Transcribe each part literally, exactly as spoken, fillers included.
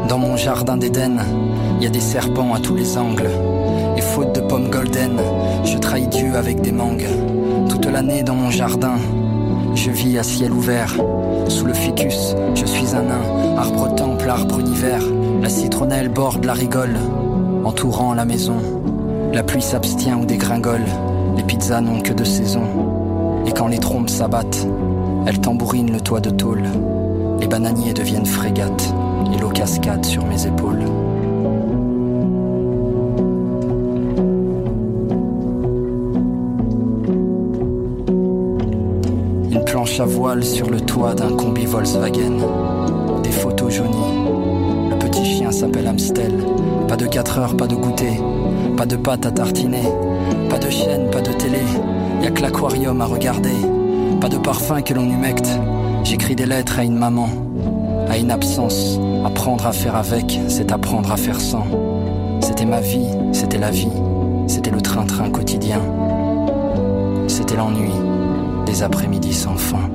Dans mon jardin d'Éden, y a des serpents à tous les angles. Et faute de pommes golden, je trahis Dieu avec des mangues. Toute l'année dans mon jardin, je vis à ciel ouvert. Sous le ficus, je suis un nain. Arbre temple, arbre univers. La citronnelle borde la rigole, entourant la maison. La pluie s'abstient ou dégringole. Les pizzas n'ont que de saison. Et quand les trompes s'abattent, elles tambourinent le toit de tôle. Les bananiers deviennent frégates et l'eau cascade sur mes épaules. Une planche à voile sur le toit d'un combi Volkswagen. Des photos jaunies. Le petit chien s'appelle Amstel. Pas de quatre heures, pas de goûter. Pas de pâte à tartiner. Pas de chaîne, pas de télé. Y'a que l'aquarium à regarder. Pas de parfum que l'on humecte. J'écris des lettres à une maman, à une absence. Apprendre à faire avec, c'est apprendre à faire sans. C'était ma vie, c'était la vie. C'était le train-train quotidien. C'était l'ennui des après-midi sans fin.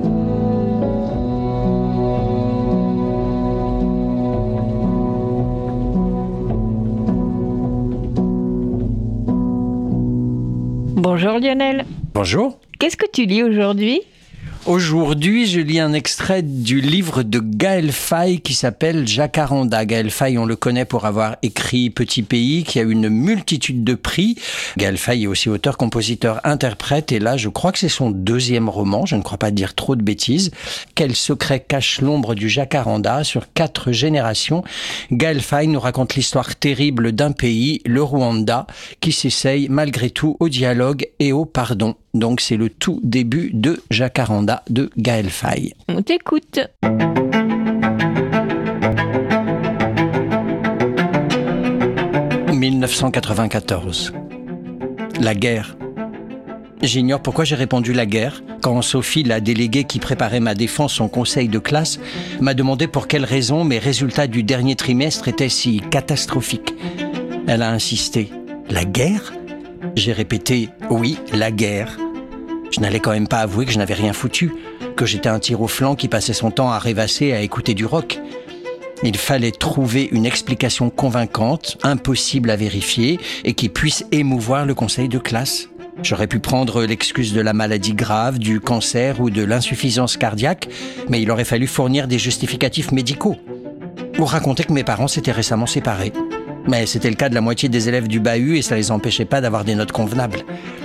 Bonjour Lionel. Bonjour. Qu'est-ce que tu lis aujourd'hui ? Aujourd'hui, je lis un extrait du livre de Gaël Faye qui s'appelle Jacaranda. Gaël Faye, on le connaît pour avoir écrit Petit Pays, qui a eu une multitude de prix. Gaël Faye est aussi auteur, compositeur, interprète. Et là, je crois que c'est son deuxième roman. Je ne crois pas dire trop de bêtises. Quel secret cache l'ombre du Jacaranda sur quatre générations? Gaël Faye nous raconte l'histoire terrible d'un pays, le Rwanda, qui s'essaye malgré tout au dialogue et au pardon. Donc c'est le tout début de Jacaranda de Gaël Faye. On t'écoute. dix-neuf cent quatre-vingt-quatorze. La guerre. J'ignore pourquoi j'ai répondu la guerre quand Sophie, la déléguée qui préparait ma défense en conseil de classe, m'a demandé pour quelle raison mes résultats du dernier trimestre étaient si catastrophiques. Elle a insisté. La guerre ? J'ai répété « oui, la guerre ». Je n'allais quand même pas avouer que je n'avais rien foutu, que j'étais un tir au flanc qui passait son temps à rêvasser et à écouter du rock. Il fallait trouver une explication convaincante, impossible à vérifier, et qui puisse émouvoir le conseil de classe. J'aurais pu prendre l'excuse de la maladie grave, du cancer ou de l'insuffisance cardiaque, mais il aurait fallu fournir des justificatifs médicaux. Ou raconter que mes parents s'étaient récemment séparés. Mais c'était le cas de la moitié des élèves du bahut et ça les empêchait pas d'avoir des notes convenables.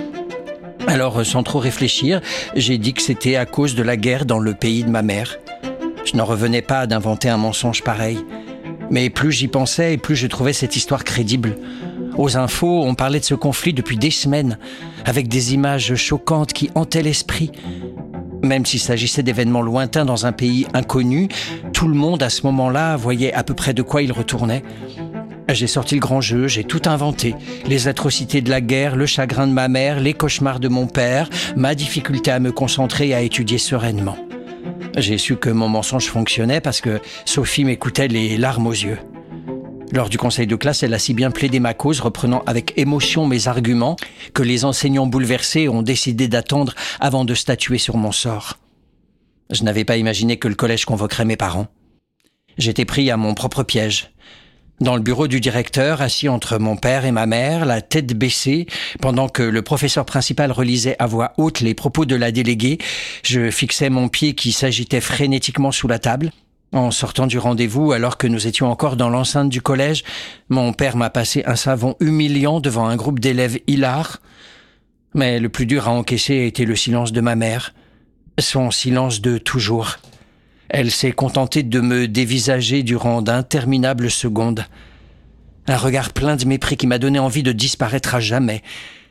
Alors, sans trop réfléchir, j'ai dit que c'était à cause de la guerre dans le pays de ma mère. Je n'en revenais pas d'inventer un mensonge pareil. Mais plus j'y pensais et plus je trouvais cette histoire crédible. Aux infos, on parlait de ce conflit depuis des semaines, avec des images choquantes qui hantaient l'esprit. Même s'il s'agissait d'événements lointains dans un pays inconnu, tout le monde à ce moment-là voyait à peu près de quoi il retournait. J'ai sorti le grand jeu, j'ai tout inventé. Les atrocités de la guerre, le chagrin de ma mère, les cauchemars de mon père, ma difficulté à me concentrer et à étudier sereinement. J'ai su que mon mensonge fonctionnait parce que Sophie m'écoutait les larmes aux yeux. Lors du conseil de classe, elle a si bien plaidé ma cause, reprenant avec émotion mes arguments, que les enseignants bouleversés ont décidé d'attendre avant de statuer sur mon sort. Je n'avais pas imaginé que le collège convoquerait mes parents. J'étais pris à mon propre piège. Dans le bureau du directeur, assis entre mon père et ma mère, la tête baissée, pendant que le professeur principal relisait à voix haute les propos de la déléguée, je fixais mon pied qui s'agitait frénétiquement sous la table. En sortant du rendez-vous, alors que nous étions encore dans l'enceinte du collège, mon père m'a passé un savon humiliant devant un groupe d'élèves hilars. Mais le plus dur à encaisser a été le silence de ma mère. Son silence de toujours. Elle s'est contentée de me dévisager durant d'interminables secondes. Un regard plein de mépris qui m'a donné envie de disparaître à jamais.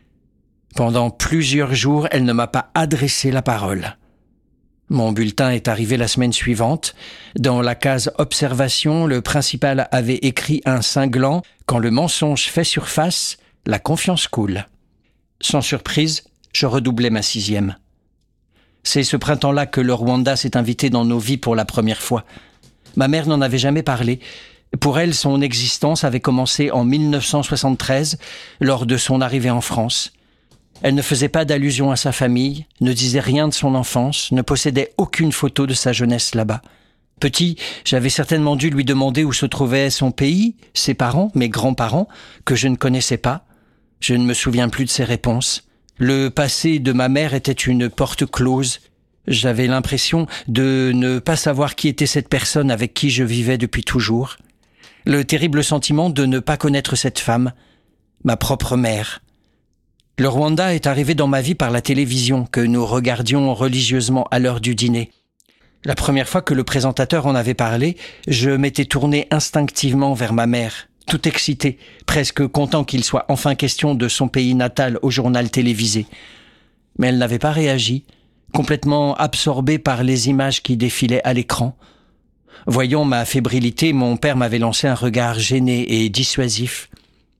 Pendant plusieurs jours, elle ne m'a pas adressé la parole. Mon bulletin est arrivé la semaine suivante. Dans la case « Observation », le principal avait écrit un cinglant « Quand le mensonge fait surface, la confiance coule ». Sans surprise, je redoublais ma sixième. C'est ce printemps-là que le Rwanda s'est invité dans nos vies pour la première fois. Ma mère n'en avait jamais parlé. Pour elle, son existence avait commencé en dix-neuf cent soixante-treize, lors de son arrivée en France. Elle ne faisait pas d'allusion à sa famille, ne disait rien de son enfance, ne possédait aucune photo de sa jeunesse là-bas. Petit, j'avais certainement dû lui demander où se trouvait son pays, ses parents, mes grands-parents, que je ne connaissais pas. Je ne me souviens plus de ses réponses. Le passé de ma mère était une porte close. J'avais l'impression de ne pas savoir qui était cette personne avec qui je vivais depuis toujours. Le terrible sentiment de ne pas connaître cette femme, ma propre mère. Le Rwanda est arrivé dans ma vie par la télévision que nous regardions religieusement à l'heure du dîner. La première fois que le présentateur en avait parlé, je m'étais tourné instinctivement vers ma mère, tout excité, presque content qu'il soit enfin question de son pays natal au journal télévisé. Mais elle n'avait pas réagi, complètement absorbée par les images qui défilaient à l'écran. Voyant ma fébrilité, mon père m'avait lancé un regard gêné et dissuasif.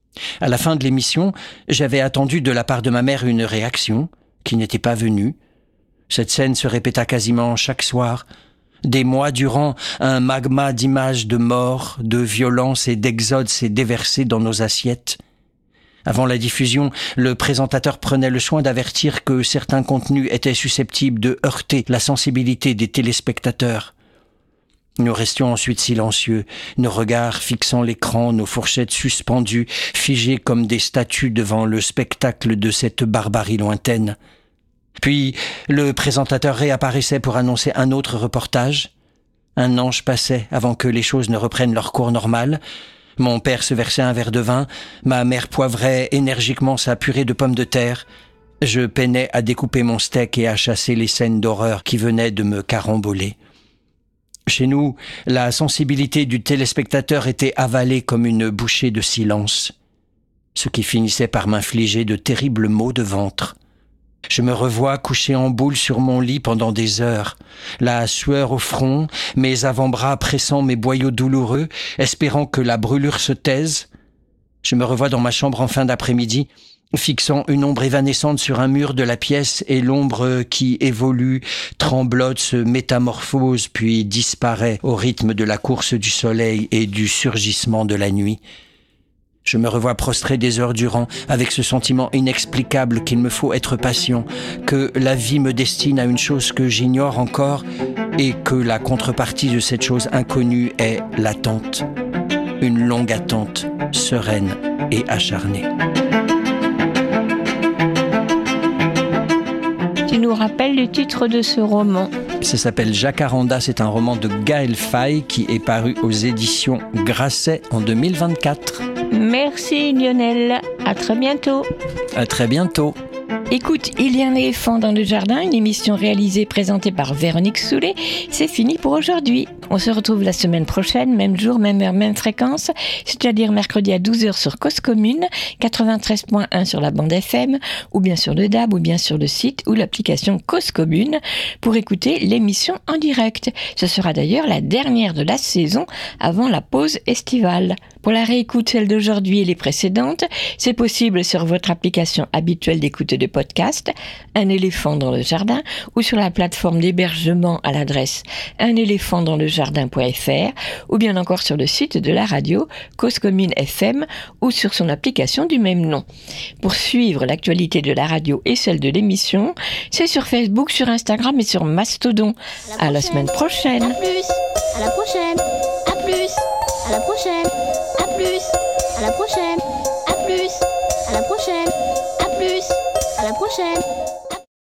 À la fin de l'émission, j'avais attendu de la part de ma mère une réaction, qui n'était pas venue. Cette scène se répéta quasiment chaque soir. Des mois durant, un magma d'images de mort, de violence et d'exode s'est déversé dans nos assiettes. Avant la diffusion, le présentateur prenait le soin d'avertir que certains contenus étaient susceptibles de heurter la sensibilité des téléspectateurs. Nous restions ensuite silencieux, nos regards fixant l'écran, nos fourchettes suspendues, figées comme des statues devant le spectacle de cette barbarie lointaine. Puis, le présentateur réapparaissait pour annoncer un autre reportage. Un ange passait avant que les choses ne reprennent leur cours normal. Mon père se versait un verre de vin, ma mère poivrait énergiquement sa purée de pommes de terre. Je peinais à découper mon steak et à chasser les scènes d'horreur qui venaient de me caramboler. Chez nous, la sensibilité du téléspectateur était avalée comme une bouchée de silence, ce qui finissait par m'infliger de terribles maux de ventre. Je me revois couché en boule sur mon lit pendant des heures, la sueur au front, mes avant-bras pressant mes boyaux douloureux, espérant que la brûlure se taise. Je me revois dans ma chambre en fin d'après-midi, fixant une ombre évanescente sur un mur de la pièce et l'ombre qui évolue, tremblote, se métamorphose puis disparaît au rythme de la course du soleil et du surgissement de la nuit. Je me revois prostré des heures durant, avec ce sentiment inexplicable qu'il me faut être patient, que la vie me destine à une chose que j'ignore encore et que la contrepartie de cette chose inconnue est l'attente. Une longue attente, sereine et acharnée. Tu nous rappelles le titre de ce roman? Ça s'appelle Jacaranda, c'est un roman de Gaël Faye qui est paru aux éditions Grasset en deux mille vingt-quatre. Merci Lionel, à très bientôt. À très bientôt. Écoute, il y a un éléphant dans le jardin, une émission réalisée, présentée par Véronique Soulet. C'est fini pour aujourd'hui. On se retrouve la semaine prochaine, même jour, même heure, même fréquence, c'est-à-dire mercredi à douze heures sur Cause Commune, quatre-vingt-treize point un sur la bande F M, ou bien sur le D A B, ou bien sur le site ou l'application Cause Commune, pour écouter l'émission en direct. Ce sera d'ailleurs la dernière de la saison avant la pause estivale. Pour la réécoute, celle d'aujourd'hui et les précédentes, c'est possible sur votre application habituelle d'écoute de podcast, Un éléphant dans le jardin, ou sur la plateforme d'hébergement à l'adresse un éléphant dans le jardin point f r, ou bien encore sur le site de la radio Cause Commune F M, ou sur son application du même nom. Pour suivre l'actualité de la radio et celle de l'émission, c'est sur Facebook, sur Instagram et sur Mastodon. À la semaine prochaine. À plus. À la prochaine. À plus. À la prochaine. À plus. À la prochaine. À plus. À la prochaine. À plus. À la prochaine.